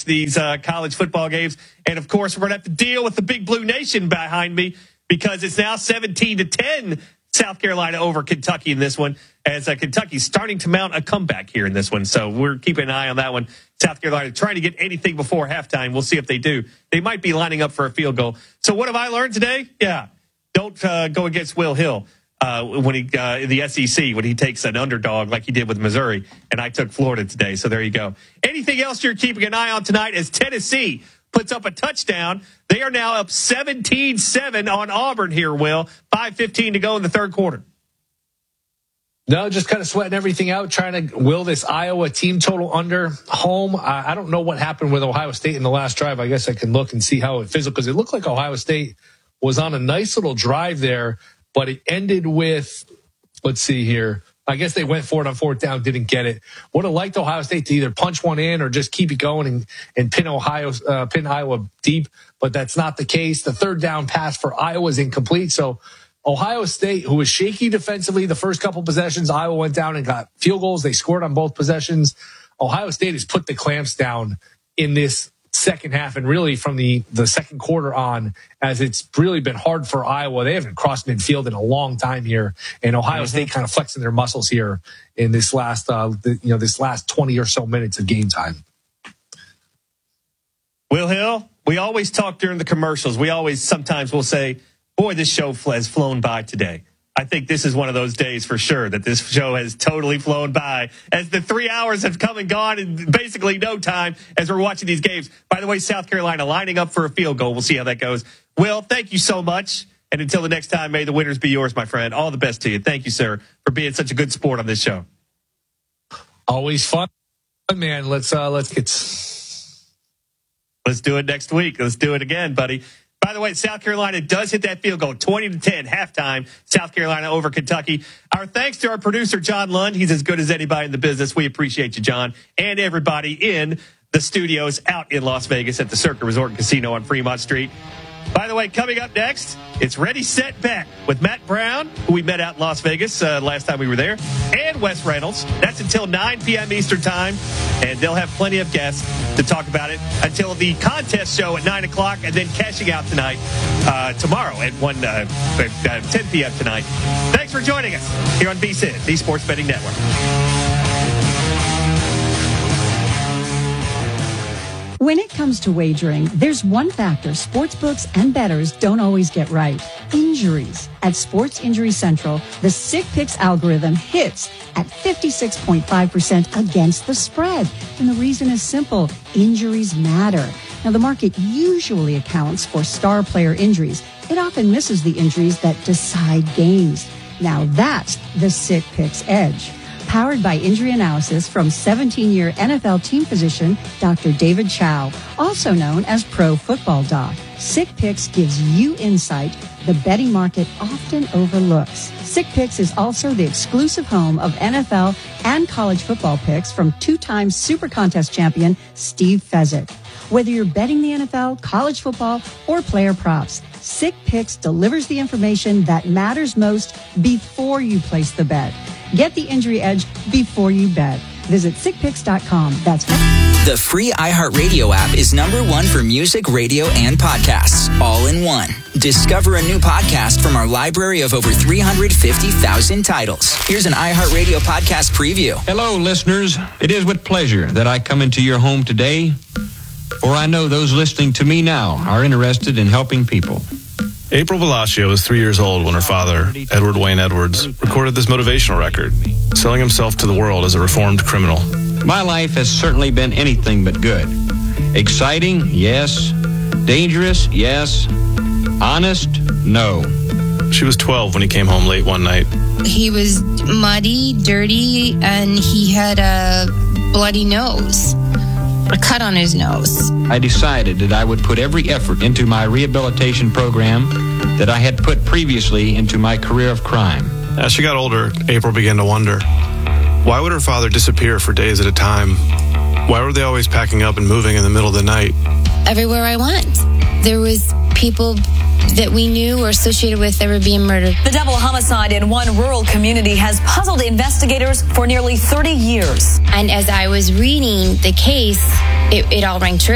watch these college football games. And, of course, we're going to have to deal with the Big Blue Nation behind me because it's now 17-10 South Carolina over Kentucky in this one, as Kentucky's starting to mount a comeback here in this one. So we're keeping an eye on that one. South Carolina trying to get anything before halftime. We'll see if they do. They might be lining up for a field goal. So what have I learned today? Yeah, don't go against Will Hill when he in the SEC when he takes an underdog like he did with Missouri. And I took Florida today. So there you go. Anything else you're keeping an eye on tonight as Tennessee puts up a touchdown. They are now up 17-7 on Auburn here, Will. 5:15 to go in the third quarter. No, just kind of sweating everything out, trying to will this Iowa team total under home. I don't know what happened with Ohio State in the last drive. I guess I can look and see how it fizzled because it looked like Ohio State was on a nice little drive there, but it ended with, let's see here. I guess they went for it on fourth down, didn't get it. Would have liked Ohio State to either punch one in or just keep it going and pin Iowa deep, but that's not the case. The third down pass for Iowa is incomplete. So Ohio State, who was shaky defensively the first couple possessions, Iowa went down and got field goals. They scored on both possessions. Ohio State has put the clamps down in this second half and really from the second quarter on, as it's really been hard for Iowa. They haven't crossed midfield in a long time here, and Ohio State kind of flexing their muscles here in this last this last 20 or so minutes of game time. Will Hill, we always talk during the commercials. Sometimes we'll say, boy, this show has flown by today. I think this is one of those days for sure that this show has totally flown by as the 3 hours have come and gone in basically no time as we're watching these games. By the way, South Carolina lining up for a field goal. We'll see how that goes. Will, thank you so much. And until the next time, may the winners be yours, my friend. All the best to you. Thank you, sir, for being such a good sport on this show. Always fun, man. Let's do it next week. Let's do it again, buddy. By the way, South Carolina does hit that field goal, 20-10, halftime, South Carolina over Kentucky. Our thanks to our producer, John Lund. He's as good as anybody in the business. We appreciate you, John, and everybody in the studios out in Las Vegas at the Circa Resort and Casino on Fremont Street. By the way, coming up next, it's Ready, Set, Bet with Matt Brown, who we met out in Las Vegas last time we were there, and Wes Reynolds. That's until 9 p.m. Eastern Time, and they'll have plenty of guests to talk about it until the contest show at 9 o'clock, and then cashing out tonight, tomorrow at 10 p.m. tonight. Thanks for joining us here on VSiN, the Sports Betting Network. When it comes to wagering, there's one factor sportsbooks and bettors don't always get right: injuries. At Sports Injury Central, the Sick Picks algorithm hits at 56.5% against the spread. And the reason is simple: injuries matter. Now, the market usually accounts for star player injuries. It often misses the injuries that decide games. Now, that's the Sick Picks edge. Powered by injury analysis from 17-year NFL team physician Dr. David Chow, also known as Pro Football Doc. Sick Picks gives you insight the betting market often overlooks. Sick Picks is also the exclusive home of NFL and college football picks from two-time Super Contest champion Steve Fezzik. Whether you're betting the NFL, college football, or player props, Sick Picks delivers the information that matters most before you place the bet. Get the injury edge before you bet. Visit sickpicks.com. That's the free iHeartRadio app is #1 for music, radio, and podcasts, all in one. Discover a new podcast from our library of over 350,000 titles. Here's an iHeartRadio podcast preview. Hello, listeners. It is with pleasure that I come into your home today, for I know those listening to me now are interested in helping people. April Velascio was 3 years old when her father, Edward Wayne Edwards, recorded this motivational record, selling himself to the world as a reformed criminal. My life has certainly been anything but good. Exciting, yes. Dangerous, yes. Honest, no. She was 12 when he came home late one night. He was muddy, dirty, and he had a bloody nose. A cut on his nose. I decided that I would put every effort into my rehabilitation program that I had put previously into my career of crime. As she got older, April began to wonder, why would her father disappear for days at a time? Why were they always packing up and moving in the middle of the night? Everywhere I went, there was people that we knew or associated with that were being murdered. The double homicide in one rural community has puzzled investigators for nearly 30 years. And as I was reading the case, it all rang true.